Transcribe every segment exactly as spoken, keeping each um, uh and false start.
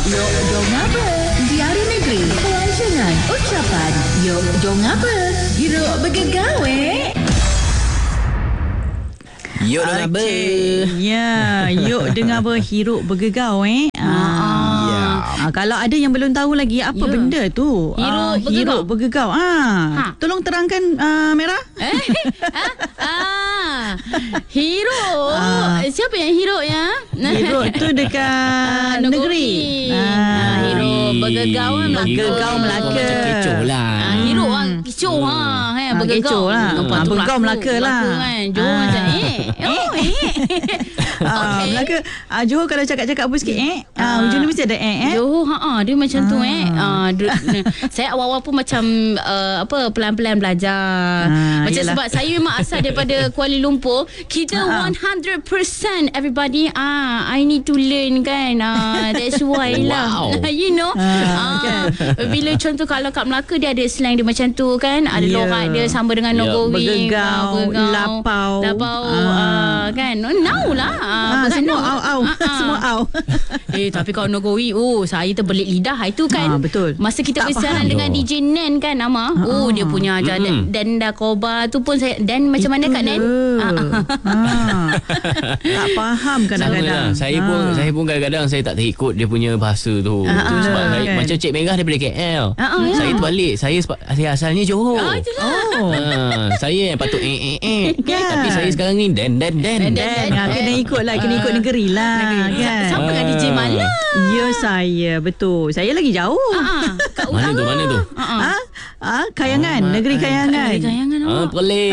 Yok dong apa? Diari negeri, pelancongan, ucapan. Yok dong apa? Hiruk bergegawe. Yuk dengan apa? Ya, yuk dengan apa? Hiruk bergegau eh. Ah, ya. ah, kalau ada yang belum tahu lagi apa Ya. benda tu? Hiruk Ah, bergegau. Hiruk bergegau. Ah, Ha. tolong terangkan uh, Merah. Eh? ah, ah. Hiruk. Ah. Siapa yang hiruk ya? Hiruk tu dekat Ah, negeri. Ah, hiruk bergegau kan Melaka. Bergegau Melaka. Macam kecoh lah. Ah, hiruk ah kecoh ha kan Ah, bergegau. kecoh lah. Lepas Ah, tu bergegau Melaka lah. kan. Johor Ah. macam eh. Oh eh. Ah, Okey. Melaka. Ah, Johor kalau cakap-cakap apa sikit eh. Ah, hujung ni mesti ada eh eh. Johor ha ah, dia macam tu Ah. eh. Ah, du- saya awal-awal pun macam uh, apa pelan-pelan belajar. Ah, macam yelah. sebab saya memang asal daripada Kuala Lumpur, kita Ah. one hundred percent everybody ah I need to learn kan. Ah, that's why lah. Wow. You know. Ah, Ah, bila contoh kalau kat Melaka dia ada slang dia macam tu kan. Ada Ya. lorat dia sama dengan Ya. Nogori. Bergegau, lapau. Lapau Ah. ah, kan. Now lah. Ah, bukan semua now. au au. Ah, ah. Semua au. Eh tapi kalau Nogori, oh saya terbelit lidah itu kan. Ah, betul. Masa kita Tak bersiaran faham. dengan D J Nen kan nama. Oh dia punya ajar Mm-mm. Dan Dan Koba tu pun saya Dan macam mana Kak Nen? Ah, Ah, ah. ah. Tak faham Sama kadang-kadang. lah. Saya pun Ah. saya pun kadang-kadang saya tak terikut dia punya bahasa tu. Ah, Tu sebab ah, saya kan. macam Cik Merah daripada K L. Ah, ah, ya. Saya terbalik. Saya sepa- saya asalnya Johor. Ah, itulah. Oh. Ah, saya yang patut eh eh eh. Kan. Tapi saya sekarang ni dan dan dan. Dan, Dan, dan, ah, kena ikut lah. Kena ikut negeri lah. Kan? Siapa dengan D J Malam? Ya saya. Betul. Saya lagi jauh. Ah, ah. Kat Mana tu utara. mana tu? Ah, ah. Ah, ah, Kayangan. Negeri Kayangan. Negeri Kayangan Ah, awak. Perlis.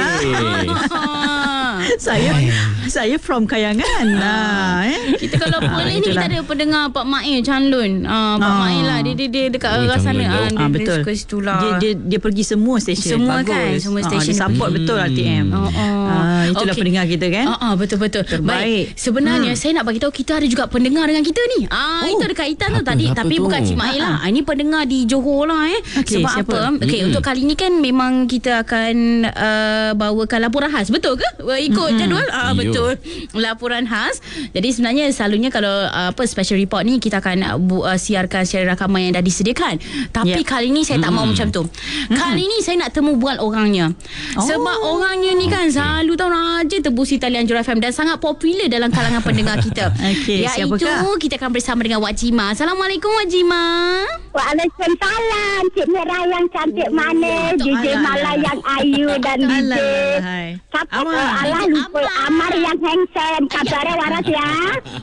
Ah. Saya saya from Kayangan. Ah, eh. Kita kalau Ah, boleh ni itulah. kita ada pendengar Pak Mail Chanlun. Ah, Pak Ah. Mail lah dia dia, dia dekat Oh, arah sana. Chanlun Ah, jauh. dia, Ah, dia betul. suka situ lah. Dia, dia dia pergi semua stesen. Semua Bagus. kan, semua Ah, stesen dia dia support pergi. betul R T M. Oh, oh. Ah, itulah Okey. pendengar kita kan. Ah, ah, betul-betul. Terbaik. Baik. Sebenarnya Hmm. saya nak bagi tahu kita ada juga pendengar dengan kita ni. Ah, Oh, itu ada kaitan tu apa- tadi apa tapi tu? bukan Cik Mai lah. Ah, ini pendengar di Johor lah eh. Okey, Sebab siapa? apa? Okey, Mm-mm. untuk kali ni kan memang kita akan uh, bawakan laporan khas. Betul ke? Well, ikut Mm-mm. jadual. Ah, Yo. betul. Laporan khas. Jadi sebenarnya selalunya kalau uh, apa special report ni kita akan uh, bu, uh, siarkan secara rakaman yang dah disediakan. Tapi Yep. kali ni saya tak mau Mm-mm. macam tu. Kali ni saya nak temu bual orangnya. Oh. Sebab orangnya ni kan selalu tahun aja tebus talian Jura F M dan sangat popular dalam kalangan pendengar kita. Okey, Iaitu siapakah? kita akan bersama dengan Wak Jima. Assalamualaikum Wak Jima. Waalaikumsalam. Cik Merah yang cantik manis, D J Alah, Mala alah. yang ayu dan D J Alah, hai. siapa Amar. tu? Alah lupa Amar. Amar yang handsome. Kabarnya waras ya.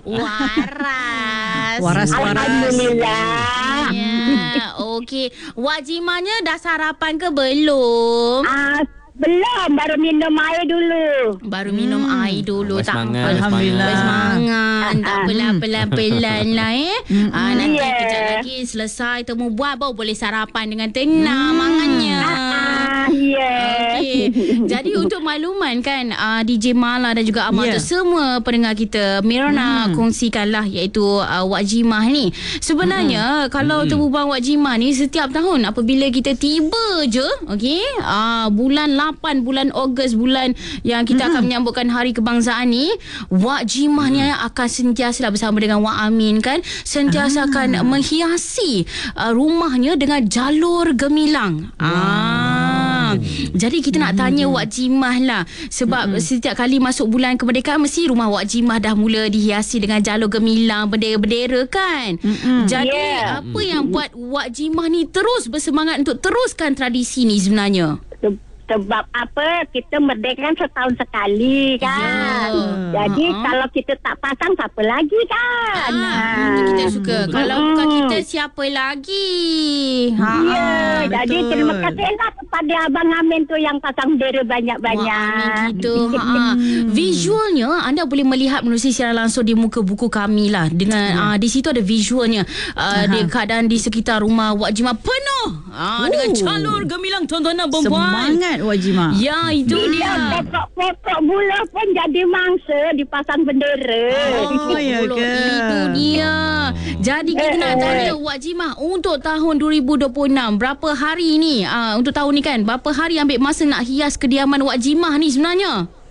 Waras. Waras, waras. Alhamdulillah. Ya, okey. Wak Jimanya dah sarapan ke belum? Ah, belum, baru minum air dulu. Baru minum Hmm. air dulu. Buat Tak semangat, apa. Alhamdulillah. Buat semangat. Tak Ah, apalah, pelan-pelan lah eh. Ah, nanti Yeah. kejap lagi selesai temu buat baru boleh sarapan dengan tenang mangannya. Ah, ya. Okey. Jadi untuk makluman kan uh, D J Mala dan juga Amal Ya. tu semua pendengar kita Mira nak kongsikanlah iaitu uh, Wak Jimah ni. Sebenarnya kalau Hmm. terbubang Wak Jimah ni setiap tahun apabila kita tiba je okey uh, bulan lapan bulan Ogos bulan yang kita akan menyambutkan hari kebangsaan ni Wak Jimah ni akan sentiasa lah bersama dengan Wak Amin kan sentiasa akan menghiasi uh, rumahnya dengan jalur gemilang. Ah. Jadi kita nak tanya Wak Jimah lah sebab mm-hmm. setiap kali masuk bulan kemerdekaan mesti rumah Wak Jimah dah mula dihiasi dengan jalur gemilang bendera-bendera kan. Mm-hmm. Jadi Yeah. apa yang buat Wak Jimah ni terus bersemangat untuk teruskan tradisi ni sebenarnya? Se- Sebab apa, kita merdeka kan setahun sekali kan. Ya. Jadi Ha-ha. kalau kita tak pasang, siapa lagi kan? Ah, itu kita suka. Kalau bukan kita siapa lagi? Ha. Ya, betul. jadi terima kasihlah kepada Abang Amin tu yang pasang bendera banyak-banyak. Wah, gitu. Ha. Visualnya anda boleh melihat menerusi siaran langsung di muka buku kami lah. Dengan uh, di situ ada visualnya. Uh, di keadaan di sekitar rumah Wak Jimah penuh. Uh, Oh. dengan jalur gemilang tontonan perempuan. Semangat Wak Jimah. Ya, itu Ya, dia. pokok-pokok bula pun jadi mangsa dipasang bendera. Oh, ya Pulak, ke? Itu dia. Jadi kita nak tanya Wak Jimah untuk tahun dua ribu dua puluh enam berapa hari ni? Uh, untuk tahun ni kan berapa hari ambil masa nak hias kediaman Wak Jimah ni sebenarnya?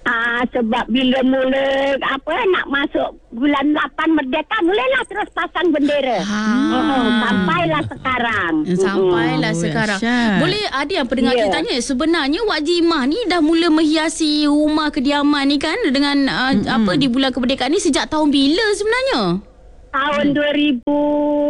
Ah, sebab bila mula apa nak masuk bulan lapan merdeka, mulalah terus pasang bendera. Ha. Hmm, sampailah sekarang. Sampailah Oh, sekarang. dahsyat. Boleh ada yang pendengar Ya. kita tanya, sebenarnya Wak Jimah ni dah mula menghiasi rumah kediaman ni kan dengan uh, apa di bulan kemerdekaan ni sejak tahun bila sebenarnya? Tahun dua ribu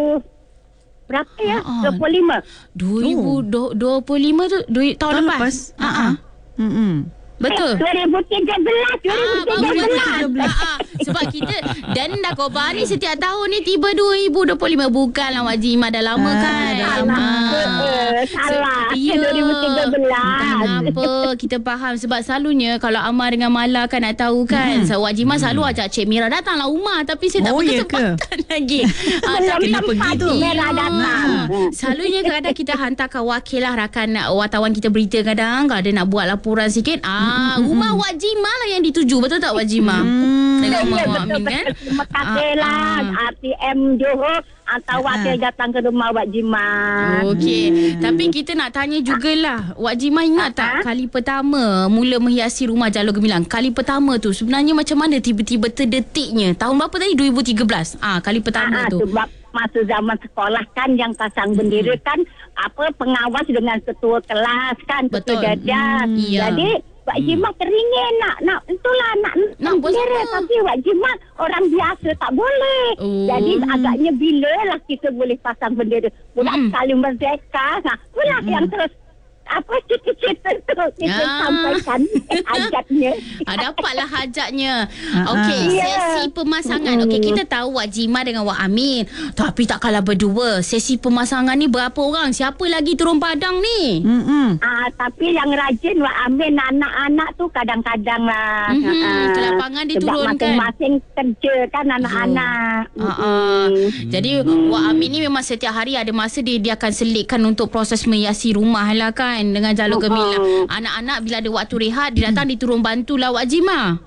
berapa ya? Ah, dua puluh lima. dua ribu dua puluh lima tu dua, tahun, Tahun lepas. lepas. Ha ah. Ha. Hmm. Betul. Eh, dua ribu tiga belas. dua ribu Ah, baru tiga belas. dua ribu tiga belas. Ah, ah. Sebab kita dan dah khabar ni setiap tahun ni tiba dua ribu dua puluh lima. Bukanlah Wak Jimah dah lama Ah, kan. dah Salah. Ah. Eh, salah. Ya. dua ribu tiga belas. Kenapa kita faham. Sebab selalunya kalau Amar dengan Mala kan nak tahu kan. Hmm. So, Wak Jimah selalu ajak Cik Mira datanglah rumah. Tapi saya tak Oh, pernah ya ke? kesempatan lagi. Ah, Belum tapi kena pergi sempat tu. Merah datang. Ah, selalunya kadang kita hantarkan wakil lah rakan wartawan kita berita kadang kalau dia nak buat laporan sikit. Ah, rumah Wak Jimah lah yang dituju. Betul tak Wak Jimah? Dengan rumah Ya, Wak betul, Amin kan? betul. Terima kasih Ah, lah. ah. R T M Johor atau wakil datang ke rumah Wak Jimah. Okey. Tapi kita nak tanya jugalah. Wak Jimah ingat tak Ah. kali pertama mula menghiasi rumah Jalur Gemilang? Kali pertama tu sebenarnya macam mana tiba-tiba terdetiknya? Tahun berapa tadi? dua ribu tiga belas. Ah, kali pertama Ah, tu. sebab masa zaman sekolah kan yang pasang bendera kan apa pengawas dengan ketua kelas kan, ketua Betul. jajar. Hmm, iya. Jadi Wak Jimah teringin nak nak itulah nak Nak buat bendera, sama. tapi Wak Jimah orang biasa tak boleh. Oh. Jadi agaknya bila lah kita boleh pasang bendera. Pula Hmm. sekali merdeka. Nah, pula yang terus apa cita-cita tu kita Ah. sampaikan hajatnya. Ah, dapatlah hajatnya. Ah, Okey, Ya. sesi pemasangan. Okey, kita tahu Wak Jimah dengan Wak Amin. Tapi tak kalah berdua. Sesi pemasangan ni berapa orang? Siapa lagi turun padang ni? Hmm. Ah, tapi yang rajin Wak Amin anak-anak tu kadang-kadang lah. Mhm, Ah, ke lapangan sebab diturunkan. masing-masing kerja kan anak-anak. Ah, ah. Jadi Wak Amin ni memang setiap hari ada masa dia dia akan selitkan untuk proses menghiasi rumah lah kan dengan Jalur Gemilang. Anak-anak bila ada waktu rehat dia datang diturun bantulah Wak Jimah.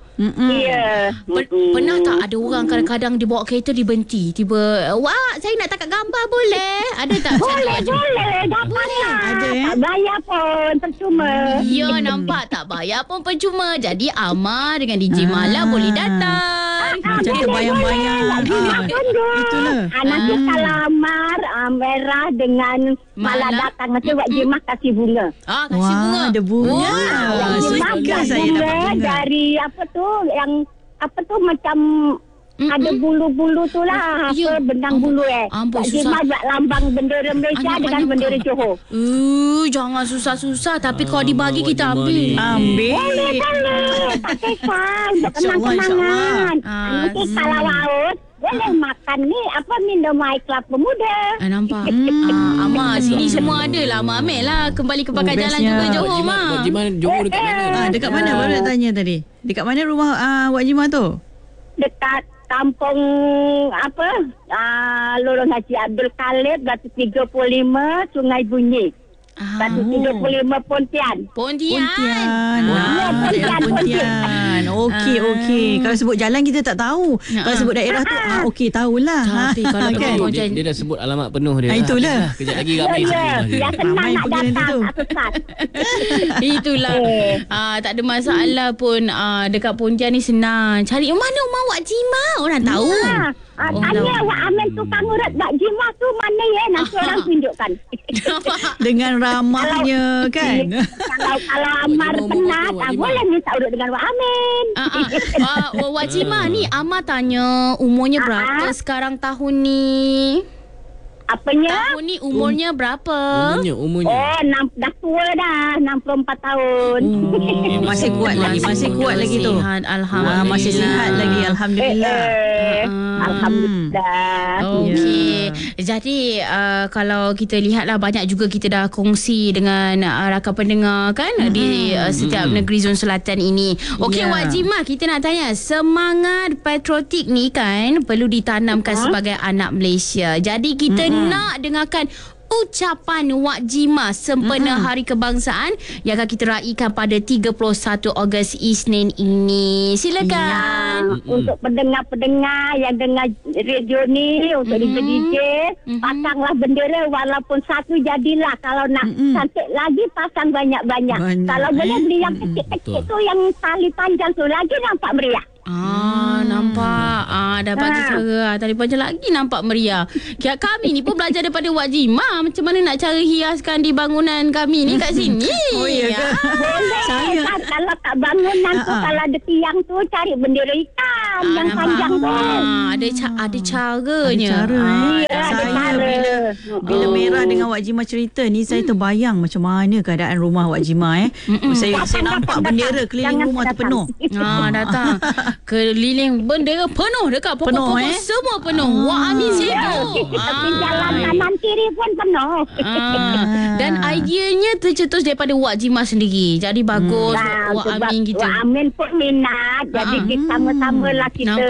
Ya. Per- pernah tak ada orang kadang-kadang dia bawa kereta dia berhenti tiba, Wak saya nak tangkap gambar boleh? Ada tak? Boleh, Wak Jimah? boleh. Dapatlah. Ada, eh? Tak bayar pun. Percuma. Ya nampak tak bayar pun percuma. Jadi Amar dengan D J Mala Ah. boleh datang. Macam tu bayang-bayang. Wak Jimah Ah, tunjuk. itulah. Ah, nanti kalau Amar ah, merah dengan Mala. Mala datang. Nanti Wak Jimah kasih bunga. Ah kasih Wah, bunga. ada bunga. Wah. Ah, Wak Jimah suka buat saya bunga dapat bunga. dari apa tu yang apa tu macam Mm-mm. ada bulu-bulu tu lah. Ya. Apa benang bulu eh. Ampun, Wak susah. Jimah buat lambang bendera Malaysia Anak dengan banyak bendera kau. Johor. Uh, jangan susah-susah. Tapi kalau dibagi Wak kita Jimah ambil. ni. Ambil. Boleh, tak kisah. Untuk InsyaAllah, kenang-kenangan. insyaAllah. Nanti Ah, kalau laut, boleh makan ni, apa, minum air kelapa muda. Ah, nampak. Ah, Amar, sini semua ada lah. Amar ambil lah. Kembali ke pakai Oh, jalan bestnya. juga Wak Johor, Jimah, Mak. Wak Jimah Johor dekat mana? Ah, dekat mana baru nak tanya tadi? Dekat mana rumah ah, Wak Jimah tu? Dekat kampung, apa, uh, Lorong Haji Abdul Khalid, Batu tiga puluh lima, Sungai Bunyi. Ah, Batu tiga puluh lima, Pontian. Pontian. Pontian. Ah, Ah, daerah Pontian, Pontian. Okey, Ah. okey. Kalau sebut jalan kita tak tahu. Ah. Kalau sebut daerah tu, ah, okey, tahulah. Tapi kalau kan? betul- Dia, dia dah sebut alamat penuh dia. Ah, itulah. Ah, Kejap lagi kat Ya, Malaysia. ya. Yang senang Ramai nak pergi nanti datang, tu. tak sesat. Itulah. Eh. Ah, tak ada masalah pun. Ah, dekat Pontian ni senang. Cari mana rumah Wak Jimah. Orang tahu. Ah, ah, Oh, tanya tahu. Wak Amin tukang urut Wak Jimah tu mana ya? Nanti Ah. orang tunjukkan. Dengan ramahnya kan. kalau kalau Amar Jimah, penat, Wak ah, Jimah. boleh minta urut dengan Wak Amin. Ah, ah. Ah, Wak Wak Jimah ni Amar tanya umurnya Ah, berapa ah. sekarang tahun ni? Apanya? Tahun ni umurnya berapa? Umurnya, umurnya. Oh, enam, dah tua dah. enam puluh empat tahun. Oh, masih kuat lagi, masih kuat lagi tu. Sihat, Ah, Alhamdulillah. masih sihat lagi, Eh, alhamdulillah. eh. Ah. Alhamdulillah. Okey. Jadi uh, kalau kita lihatlah banyak juga kita dah kongsi dengan uh, rakan pendengar kan mm-hmm. di uh, setiap mm-hmm. negeri Zon Selatan ini. Okey, Ya. Wak Jimah, kita nak tanya semangat patriotik ni kan perlu ditanamkan uh-huh. sebagai anak Malaysia. Jadi kita mm-hmm. nak dengarkan ucapan Wak Jimah sempena mm-hmm. Hari Kebangsaan yang akan kita raikan pada tiga puluh satu Ogos Isnin ini. Silakan. Ya, mm-hmm. untuk pendengar-pendengar yang dengar radio ni, untuk mm-hmm. D J, mm-hmm. pasanglah bendera walaupun satu jadilah. Kalau nak mm-hmm. cantik lagi, pasang banyak-banyak. Banyak, Kalau eh? boleh beli yang kecil-kecil tu, yang tali panjang tu, lagi nampak meriah. Ah, nampak. Ah, dapat ha. cara. Tali panjang lagi nampak meriah. Kira kami ni pun belajar daripada Wak Jimah macam mana nak cara hiaskan di bangunan kami ni kat sini. Oh ya ke? Boleh. Saya kalau kat bangunan tu, uh-uh. kalau ada tiang tu, cari bendera hitam ah, yang nampak. panjang tu. Ah, ada ca- ada caranya. Ada cara. Ah, eh. ada saya cara. bila bila oh. Merah dengan Wak Jimah cerita ni, saya terbayang macam mana keadaan rumah Wak Jimah eh. saya saya nampak bendera keliling rumah tu penuh. Ah, datang. Keliling bendera penuh dekat pokok-pokok eh? semua penuh. Ah. Wak Amin sibuk. Tapi jalan kanan kiri pun penuh. Ah. Dan ideanya tercetus daripada Wak Jimah sendiri. Jadi bagus hmm. Wak Amin kita. Wak Amin pun minat. Jadi ah. kita sama-sama lah kita